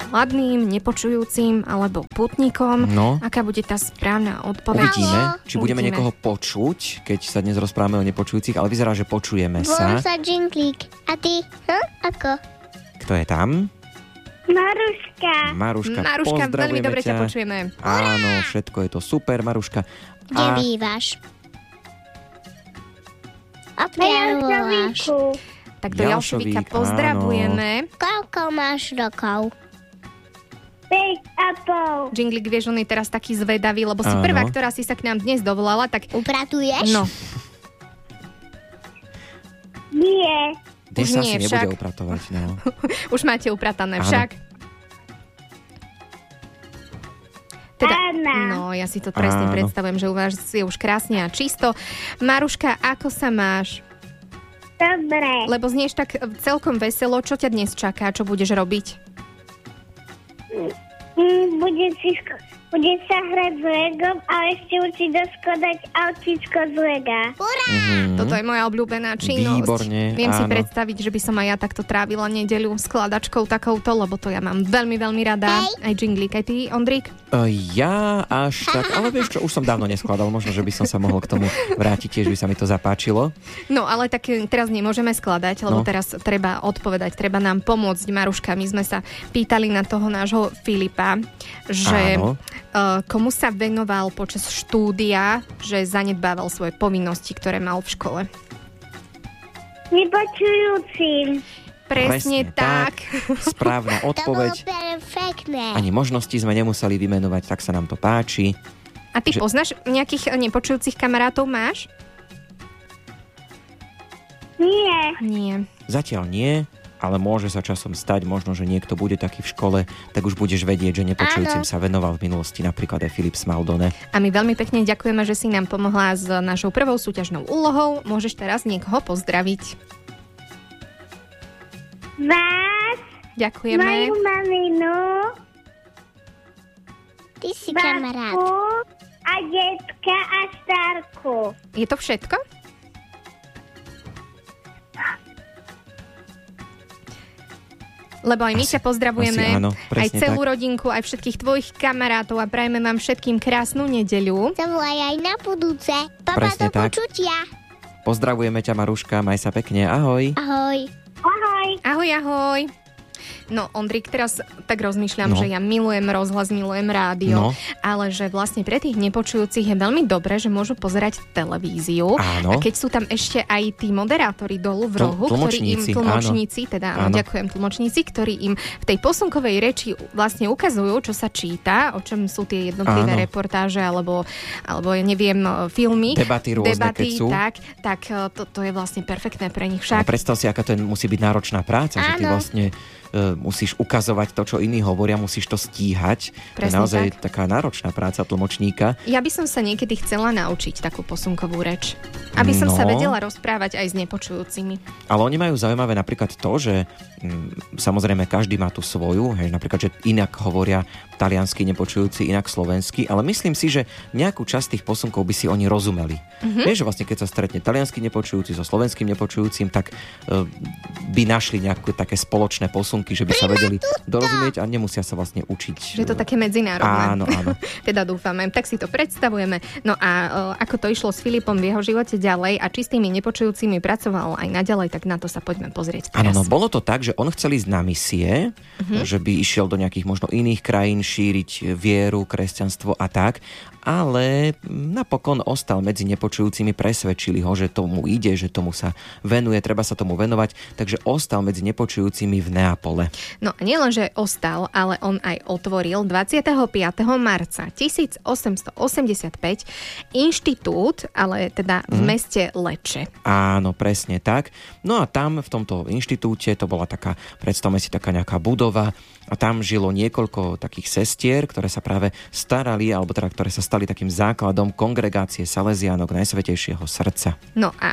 hladným, nepočujúcim alebo pútnikom. No. Aká bude tá správna odpoveď? Uvidíme, či budeme niekoho počuť, keď sa dnes rozprávame o nepočujúcich, ale vyzerá, že počujeme sa. Volám sa Džinglík. A ty? Ako? Kto je tam? Maruška. Maruška, Maruška, veľmi pozdravujeme dobre ťa ťa. počujeme. Áno, všetko je to super, Maruška. Kde bývaš? Odkiaľ voláš? Tak do Jalšovíka Jalšovík, pozdravujeme. Koľko máš rokov? 5,5. Džinglik, vieš, on je teraz taký zvedavý, lebo si Áno. prvá, ktorá si sa k nám dnes dovolala, tak Upratuješ? no, Nie. Dnes už sa nie asi však. nebude upratovať, no. už máte upratané Áno. však. Teda, Áno. no, ja si to presne Áno. predstavujem, že u vás je už krásne a čisto. Maruška, ako sa máš? Dobre. Lebo znieš tak celkom veselo. Čo ťa dnes čaká? Čo budeš robiť? Budem sa hrať s Legom a ešte učiť doskladať autičko z Lega. Toto je moja obľúbená činnosť. Výborne, Viem si áno. predstaviť, že by som aj ja takto trávila nedeľu skladačkou takouto, lebo to ja mám veľmi, veľmi rada. Aj Džinglík, aj ty, Ondrík? Ja až tak, ale vieš čo, už som dávno neskladal, možno, že by som sa mohol k tomu vrátiť, tiež by sa mi to zapáčilo. No, ale tak teraz nemôžeme skladať, lebo No. teraz treba odpovedať, treba nám pomôcť, Maruška. My sme sa pýtali na toho nášho Filipa, že Áno. komu sa venoval počas štúdia, že zanedbával svoje povinnosti, ktoré mal v škole. Nepočujúcim. Presne tak. Správna To bolo odpoveď. perfektné. Ani možnosti sme nemuseli vymenovať, tak sa nám to páči. A ty Že- poznáš nejakých nepočujúcich kamarátov máš? Nie. Nie. Zatiaľ nie, ale môže sa časom stať, možno, že niekto bude taký v škole, tak už budeš vedieť, že nepočujúcim sa venoval v minulosti napríklad aj Filip Smaldone. A my veľmi pekne ďakujeme, že si nám pomohla s našou prvou súťažnou úlohou. Môžeš teraz niekoho pozdraviť. Vás, Ďakujeme. moju maminu, Ty si kamarát. babku a detka a starku. Je to všetko? Lebo aj my ťa pozdravujeme, asi áno, aj presne celú tak. rodinku, aj všetkých tvojich kamarátov a prajeme vám všetkým krásnu nedeľu. Zavolaj aj na budúce. Papa, Presne do tak. počutia. Pozdravujeme ťa, Maruška, maj sa pekne, ahoj. Ahoj. Ahoj. Ahoj, ahoj. No, Ondrík, teraz tak rozmýšľam, No. že ja milujem rozhlas, milujem rádio, No. ale že vlastne pre tých nepočujúcich je veľmi dobré, že môžu pozerať televíziu. Áno. A keď sú tam ešte aj tí moderátori dolu v rohu, Tlmočníci, áno, ďakujem, tlmočníci, ktorí im v tej posunkovej reči vlastne ukazujú, čo sa číta, o čom sú tie jednotlivé Áno. reportáže, alebo ja neviem, filmy. Debaty rôzne, keď sú. tak to je vlastne perfektné pre nich Ale však. predstav si, aká to musí byť náročná práca, že ty Áno. vlastne musíš ukazovať to, čo iní hovoria, musíš to stíhať. To je Presne naozaj tak. taká náročná práca tlmočníka. Ja by som sa niekedy chcela naučiť takú posunkovú reč. Aby som sa No. vedela rozprávať aj s nepočujúcimi. Ale oni majú zaujímavé napríklad to, že samozrejme každý má tu svoju, hej, napríklad, že inak hovoria taliansky nepočujúci, inak slovenský, ale myslím si, že nejakú časť tých posunkov by si oni rozumeli. Vieš, že vlastne keď sa stretne taliansky nepočujúci so slovenským nepočujúcim, tak by našli nejaké také spoločné posunky, že by sa vedeli dorozumieť a nemusia sa vlastne učiť. Že je to také medzinárodné. Áno, áno. Teda dúfame. Tak si to predstavujeme. No a ako to išlo s Filipom v jeho živote ďalej a či s tými nepočujúcimi pracoval aj naďalej, tak na to sa poďme pozrieť Áno, teraz. no bolo to tak, že on chcel ísť na misie, že by išiel do nejakých možno iných krajín šíriť vieru, kresťanstvo a tak, ale napokon ostal medzi nepočujúcimi, presvedčili ho, že tomu ide, že tomu sa venuje, treba sa tomu venovať, takže ostal medzi nepočujúcimi v Neapole. No a nielen, že ostal, ale on aj otvoril 25. marca 1885 inštitút, ale teda v meste Leče. Áno, presne tak. No a tam v tomto inštitúte, to bola taká, predstavme si, taká nejaká budova a tam žilo niekoľko takých sestier, ktoré sa práve starali, alebo teda ktoré sa stali takým základom kongregácie Salesiánok Najsvätejšieho srdca. No a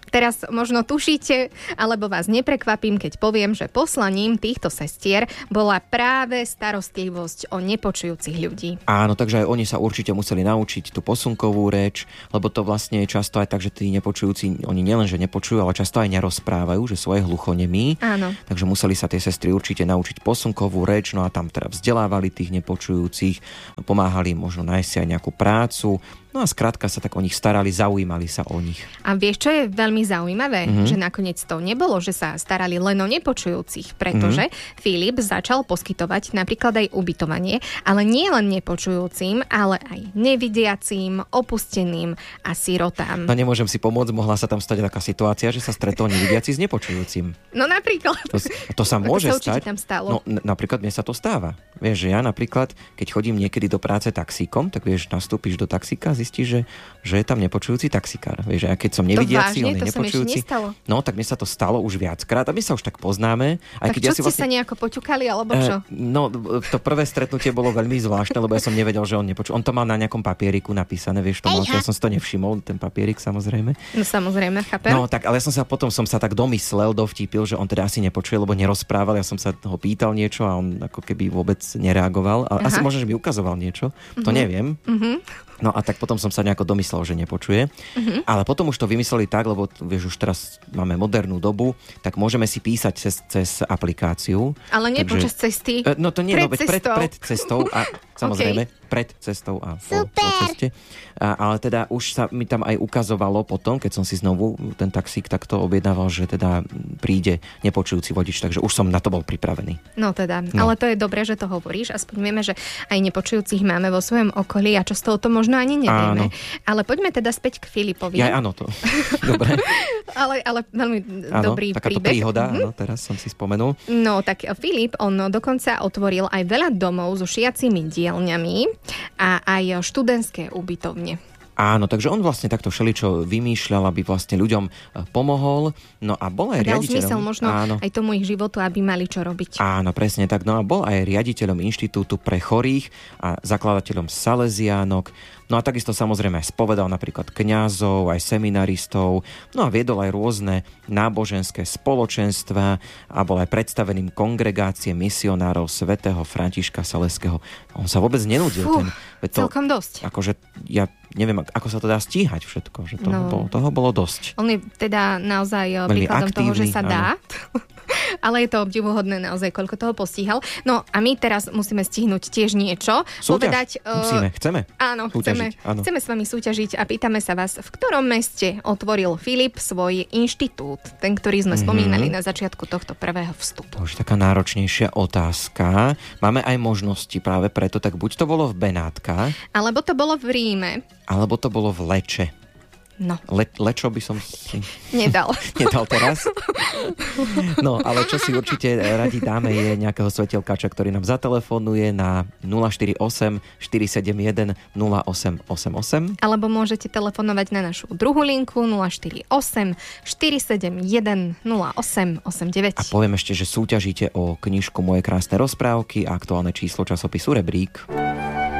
Teraz možno tušíte, alebo vás neprekvapím, keď poviem, že poslaním týchto sestier bola práve starostlivosť o nepočujúcich ľudí. Áno, takže aj oni sa určite museli naučiť tú posunkovú reč, lebo to vlastne je často aj tak, že tí nepočujúci, oni nielenže nepočujú, ale často aj nerozprávajú, že sú aj hluchonemí. Áno. Takže museli sa tie sestry určite naučiť posunkovú reč, no a tam teda vzdelávali tých nepočujúcich, pomáhali im možno nájsť si aj nejakú prácu. No a skrátka sa tak o nich starali, zaujímali sa o nich. A vieš, čo je veľmi zaujímavé? Že nakoniec to nebolo, že sa starali len o nepočujúcich, pretože Filip začal poskytovať napríklad aj ubytovanie, ale nie len nepočujúcim, ale aj nevidiacím, opusteným a sirotám. No nemôžem si pomôcť, mohla sa tam stať taká situácia, že sa stretol nevidiaci s nepočujúcim. No napríklad. To sa môže to sa stať. Tam stalo. No napríklad mne sa to stáva. Vieš, že ja napríklad, keď chodím niekedy do práce taxíkom, tak vieš, nastúpiš do taxíka, zistíš, že je tam nepočujúci taxikár. Vieš, a keď som nevidiaci, on je nepočujúci. No, tak mne sa to stalo už viackrát a my sa už tak poznáme. Aj tak keď čo ste sa nejako poťukali, alebo čo? No, to prvé stretnutie bolo veľmi zvláštne, lebo ja som nevedel, že on nepočul. On to mal na nejakom papieriku napísané, vieš, to mal, ja som si to nevšimol, ten papierik samozrejme. No samozrejme, chápem. No, tak, ale ja som sa potom tak domyslel, dovtípil, že on teda asi nepočuje, lebo nerozprával. Ja som sa ho pýtal niečo a on ako keby vôbec nereagoval. A asi možno, že mi ukazoval niečo. To neviem. No a tak potom som sa nejako domyslel, že nepočuje. Ale potom už to vymysleli tak, lebo vieš, už teraz máme modernú dobu, tak môžeme si písať cez aplikáciu. Ale nie počas cesty. No to nie, pred cestou a samozrejme pred cestou a po ceste. Ale teda už sa mi tam aj ukazovalo potom, keď som si znovu ten taxík takto objednával, že teda príde nepočujúci vodič, takže už som na to bol pripravený. No teda, ale to je dobré, že to hovoríš. Aspoň vieme, že aj nepočujúcich máme vo svojom okolí a často o tom možno ani nevieme. Áno. Ale poďme teda späť k Filipovi. Ja, áno, to. Dobre. ale veľmi dobrý takáto príbeh. Príhoda, áno, teraz som si spomenul. No, tak Filip, on dokonca otvoril aj veľa domov so šiacimi dielňami a aj študentské ubytovne. Áno, takže on vlastne takto všeličo vymýšľal, aby vlastne ľuďom pomohol. No a bol aj riaditeľom. Dal zmysel možno aj tomu ich životu, aby mali čo robiť. Áno, presne tak. No a bol aj riaditeľom Inštitútu pre chorých a zakladateľom Salesiánok. No a takisto samozrejme aj spovedal napríklad kňazov, aj seminaristov, no a viedol aj rôzne náboženské spoločenstva a bol aj predstaveným kongregácie misionárov svätého Františka Saleského. On sa vôbec nenudil. Celkom dosť. Akože ja neviem, ako sa to dá stíhať všetko, že toho bolo dosť. On je teda naozaj príkladom toho, že sa dá. Ale je to obdivuhodné naozaj, koľko toho postíhal. No a my teraz musíme stihnúť tiež niečo. Súťaž? Chceme. Áno, chceme s vami súťažiť a pýtame sa vás, v ktorom meste otvoril Filip svoj inštitút, ten, ktorý sme spomínali na začiatku tohto prvého vstupu. To už taká náročnejšia otázka. Máme aj možnosti práve preto, tak buď to bolo v Benátkach, alebo to bolo v Ríme, alebo to bolo v Leče. No. Lečo by som si nedal teraz. No, ale čo si určite radi dáme je nejakého svetelkača, ktorý nám zatelefonuje na 048 471 0888. Alebo môžete telefonovať na našu druhú linku 048 471 0889. A poviem ešte, že súťažíte o knižku Moje krásne rozprávky a aktuálne číslo časopisu Rebrík.